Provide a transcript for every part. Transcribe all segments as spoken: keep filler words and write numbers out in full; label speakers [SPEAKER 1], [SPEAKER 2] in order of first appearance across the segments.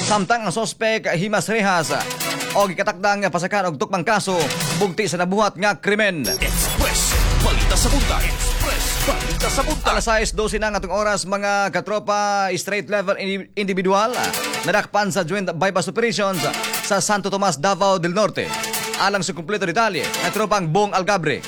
[SPEAKER 1] Samtang ang sospek himas rehas o gikatakdang pasakan og tukmang kaso bugti sa nabuhat nga krimen.
[SPEAKER 2] Express, balita sa bunta. Express, balita sa bunta.
[SPEAKER 1] Alas sais dose na nga atong oras mga katropa straight level individual nadakpan sa joint bypass operations sa Santo Tomas, Davao del Norte. Alang sa kumpleto detalye, katropang Bong Algabre.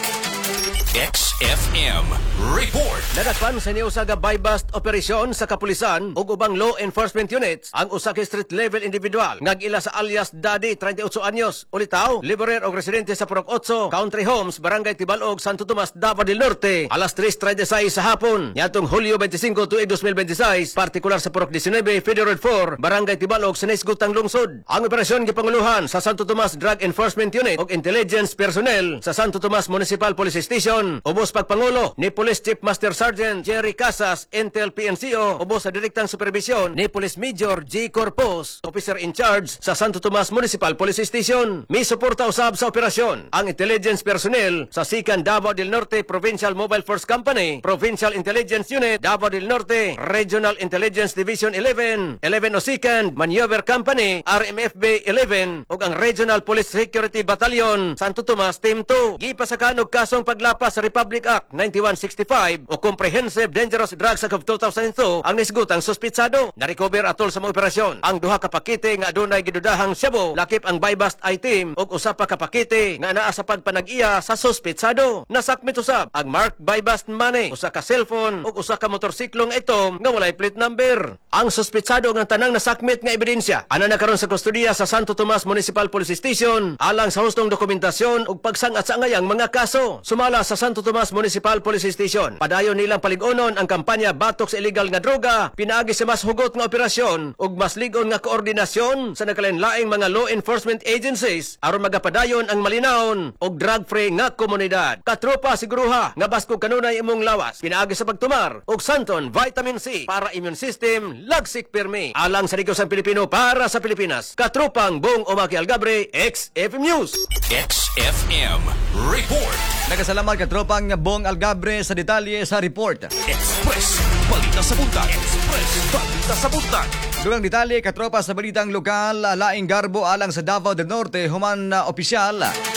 [SPEAKER 2] X F M Report.
[SPEAKER 3] Nadakpan sa niusaga bypass operasyon sa kapulisan ug ubang law enforcement units ang usa ka street level individual ngag-ila sa alias Daddy, thirty-eight anyos, ulitaw, liberer og residente sa Purok eight, Country Homes, Barangay Tibalog, Santo Tomas, Davao del Norte, alas tres thirty-six sa hapon. Niadtong Hulyo twenty-five tuig twenty twenty-six, partikular sa Purok nineteen, Federal four, Barangay Tibalog, sa Naisgutang Lungsod. Ang operasyon gipanguluhan sa Santo Tomas Drug Enforcement Unit ug intelligence personnel sa Santo Tomas Municipal Police Station. Ubos pagpangulo ni Police Chief Master Sergeant Jerry Casas, Intel P N C O, ubos sa direktang supervisyon ni Police Major J. Corpus, Officer in Charge sa Santo Tomas Municipal Police Station. May suporta usab sa operasyon ang intelligence personnel sa Sikan Davao del Norte Provincial Mobile Force Company, Provincial Intelligence Unit, Davao del Norte, Regional Intelligence Division eleven, eleven o Sikan Maneuver Company, R M F B eleven, ug ang Regional Police Security Battalion, Santo Tomas Team two. Gipasakan og kasong paglapas sa Republic Act ninety-one sixty-five o Comprehensive Dangerous Drugs Act of two thousand two ang nisgutang suspitsado. Na-recover atol sa mga operasyon ang duha ka pakete nga adunay gidudahang shabu, lakip ang buy-bust item ug usa pa ka pakete nga naa sa pagpanag-iya sa suspitsado. Nasakmit usab ang marked buy-bust money, usa ka cellphone ug usa ka motorsiklong item nga walay plate number. Ang suspitsado nga tanang nasakmit nga ebidensya ana na karon sa kustudiya sa Santo Tomas Municipal Police Station alang sa hustong dokumentasyon ug pagsangat sa angayang mga kaso. Sumala sa Santo Tomas Municipal Police Station, padayon nilang paligonon ang kampanya batok sa illegal nga droga, pinaagi sa mas hugot nga operasyon ug mas ligon nga koordinasyon sa nagkalain-laing mga law enforcement agencies aron magapadayon ang malinawon ug drug-free nga komunidad. Katropa siguruha nga baskog kanunay imong lawas, pinaagi sa pagtumar ug Santon Vitamin C para immune system, lagsik pirmi. Alang sa Digos ang Pilipino para sa Pilipinas. Katropang Bong Omaki Algabre, X F M News.
[SPEAKER 2] X F M Report.
[SPEAKER 1] Nagkasalamat katropang Bong Algabre sa detalye sa report.
[SPEAKER 2] Express, balita sa bunta. Express, balita sa bunta.
[SPEAKER 1] Dugang detalye katropa sa balitang lokal, laing garbo alang sa Davao del Norte, human uh, opisyal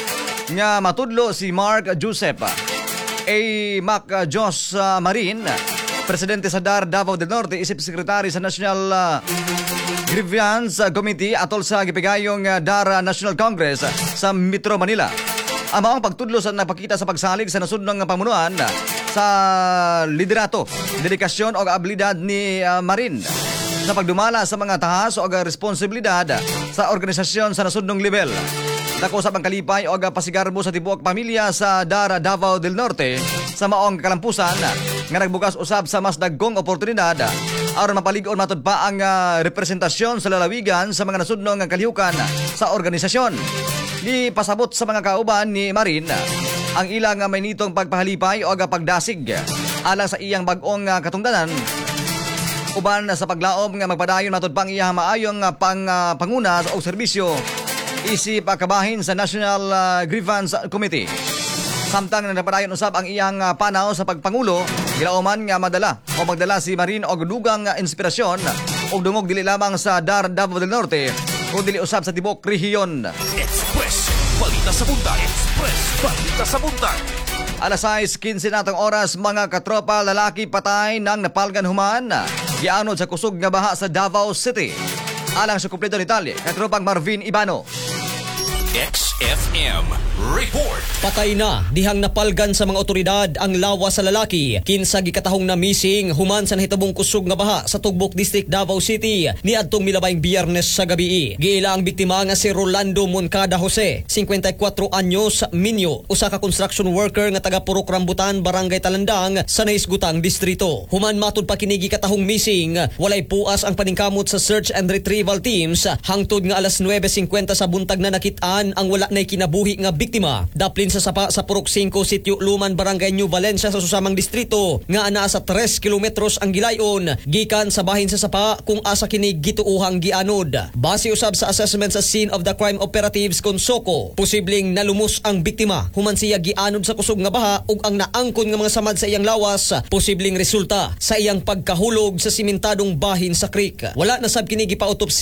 [SPEAKER 1] nga matudlo si Mark Joseph A. Mac uh, Jos uh, Marin, presidente sa D A R Davao del Norte, isip sekretary sa National uh, Grievance Committee atol sa gipigayong uh, D A R National Congress uh, sa Metro Manila. Ang maong pagtudlo sa napakita sa pagsalig sa nasudnong pamunuan sa liderato, dedikasyon o abilidad ni uh, Marin sa pagdumala sa mga tahas o responsibilidad sa organisasyon sa nasudnong level. Nakusap ang kalipay o pasigarbo sa tibuok pamilya sa D A R Davao del Norte sa maong kalampusan nga nagbukas usab sa mas dagkong oportunidad aron mapalig-on matud pa ang uh, representasyon sa lalawigan sa mga nasudnong kalihukan sa organisasyon. Ni pasabot sa mga kauban ni Marin ang ilang may nitong pagpahalipay o pagdasig alang sa iyang bag-ong katungdanan uban sa paglaom nga magpadayon matud pang iyang maayong pang uh, panguna o serbisyo isip kabahin sa National uh, Grievance Committee. Samtang napadayon usab ang iyang uh, panaw sa pagpangulo, gilauman nga madala o magdala si Marin og dugang uh, inspirasyon og dungog dili lamang sa D A R Davao del Norte o dili usab sa tibok rehiyon.
[SPEAKER 2] Express, balita sa bunta. Express, balita sa bunta.
[SPEAKER 1] Alas sais quince natong oras mga katropa, lalaki patay nang napalgan human gianod sa kusog nga baha sa Davao City. Alang sa kumpleto detalye, katropang Marvin Ibano.
[SPEAKER 2] X F M Report.
[SPEAKER 4] Patay na dihang napalgan sa mga otoridad ang lawas sa lalaki kinsa gikatahong na missing human sa nahitabong kusog nga baha sa Tugbok District, Davao City niadtong milabayng Biyernes sa gabii. Giila ang biktima nga si Rolando Moncada Jose, fifty-four anyos, Minyo, usa ka construction worker nga taga Purok Rambutan, Barangay Talandang sa Naisgutang Distrito. Human matud pa kini gikatahong missing, walay puas ang paningkamot sa search and retrieval teams hangtod nga alas nine fifty sa buntag na nakitaan ang wala nay kinabuhi nga biktima. Daplin sa sapa sa Purok five, Sitio Luman, Barangay New Valencia sa susamang distrito nga anaa sa tres kilometros ang gilayon gikan sa bahin sa sapa kung asa kini gituuhang gianod. Base usab sa assessment sa scene of the crime operatives kon Soko, posibleng nalumos ang biktima human siya gianod sa kusog nga baha ug ang naangkon nga mga samad sa iyang lawas posibleng resulta sa iyang pagkahulog sa simentadong bahin sa creek. Wala na sab kini gipautopsya